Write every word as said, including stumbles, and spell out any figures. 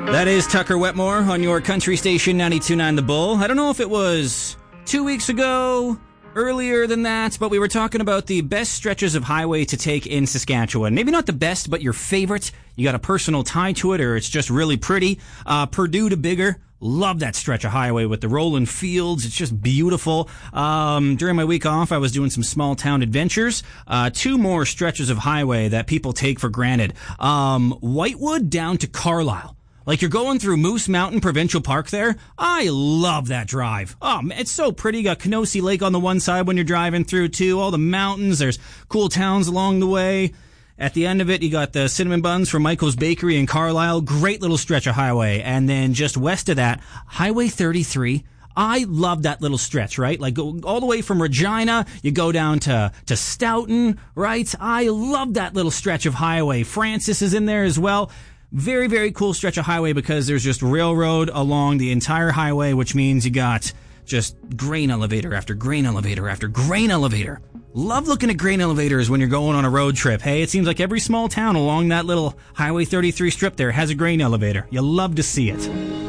That is Tucker Wetmore on your country station ninety-two point nine The Bull. I don't know if it was two weeks ago, earlier than that, but we were talking about the best stretches of highway to take in Saskatchewan. Maybe not the best, but your favorite. You got a personal tie to it, or it's just really pretty. Uh, Purdue to Bigger. Love that stretch of highway with the rolling fields. It's just beautiful. Um, during my week off, I was doing some small town adventures. Uh, two more stretches of highway that people take for granted. Um, Whitewood down to Carlisle. Like you're going through Moose Mountain Provincial Park there. I love that drive. Oh, man, it's so pretty. You got Kenosee Lake on the one side when you're driving through too. All the mountains. There's cool towns along the way. At the end of it, you got the cinnamon buns from Michael's Bakery in Carlisle. Great little stretch of highway. And then just west of that, Highway thirty-three. I love that little stretch, right? Like go all the way from Regina, you go down to, to Stoughton, right? I love that little stretch of highway. Francis is in there as well. Very, very cool stretch of highway because there's just railroad along the entire highway, which means you got just grain elevator after grain elevator after grain elevator. Love looking at grain elevators when you're going on a road trip. Hey, it seems like every small town along that little Highway thirty-three strip there has a grain elevator. You love to see it.